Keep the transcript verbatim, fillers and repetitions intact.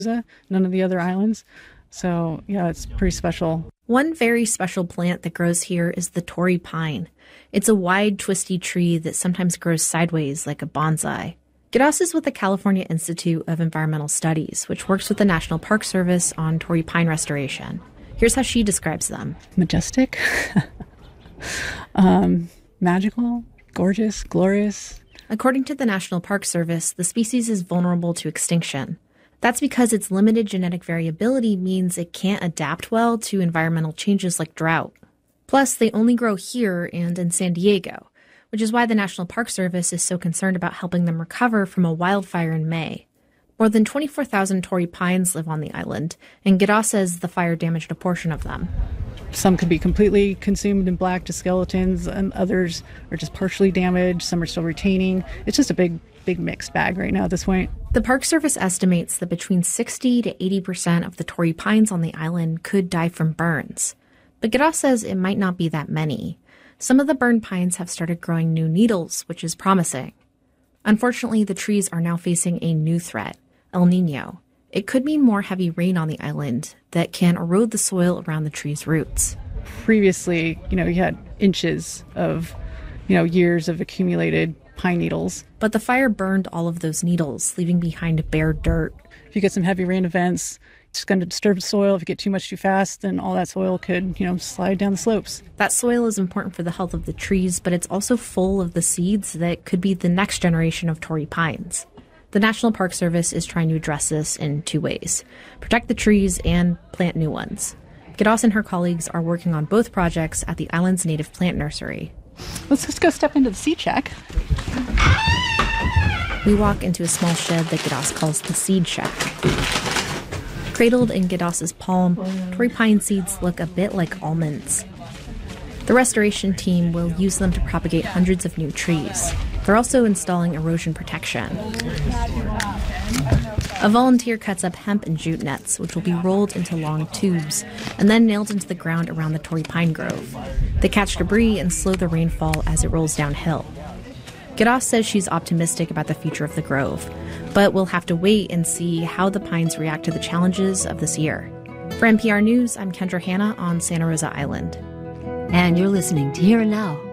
none of the other islands. So, yeah, it's pretty special. One very special plant that grows here is the Torrey pine. It's a wide, twisty tree that sometimes grows sideways like a bonsai. Gidos is with the California Institute of Environmental Studies, which works with the National Park Service on Torrey pine restoration. Here's how she describes them. Majestic, um, magical, gorgeous, glorious. According to the National Park Service, the species is vulnerable to extinction. That's because its limited genetic variability means it can't adapt well to environmental changes like drought. Plus, they only grow here and in San Diego, which is why the National Park Service is so concerned about helping them recover from a wildfire in May. More than twenty-four thousand Torrey pines live on the island, and Gidos says the fire damaged a portion of them. Some could be completely consumed in black to skeletons, and others are just partially damaged. Some are still retaining. It's just a big, big mixed bag right now at this point. The Park Service estimates that between sixty to eighty percent of the Torrey pines on the island could die from burns. But Gidos says it might not be that many. Some of the burned pines have started growing new needles, which is promising. Unfortunately, the trees are now facing a new threat, El Nino. It could mean more heavy rain on the island that can erode the soil around the tree's roots. Previously, you know, you had inches of, you know, years of accumulated pine needles. But the fire burned all of those needles, leaving behind bare dirt. If you get some heavy rain events, it's going to disturb the soil. If you get too much too fast, then all that soil could, you know, slide down the slopes. That soil is important for the health of the trees, but it's also full of the seeds that could be the next generation of Torrey pines. The National Park Service is trying to address this in two ways: protect the trees and plant new ones. Gidos and her colleagues are working on both projects at the island's native plant nursery. Let's just go step into the seed shack. We walk into a small shed that Gidos calls the seed shack. Cradled in Gidos's palm, Torrey pine seeds look a bit like almonds. The restoration team will use them to propagate hundreds of new trees. They're also installing erosion protection. A volunteer cuts up hemp and jute nets, which will be rolled into long tubes and then nailed into the ground around the Torrey pine grove. They catch debris and slow the rainfall as it rolls downhill. Gidos says she's optimistic about the future of the grove, but we'll have to wait and see how the pines react to the challenges of this year. For N P R News, I'm Kendra Hanna on Santa Rosa Island. And you're listening to Here and Now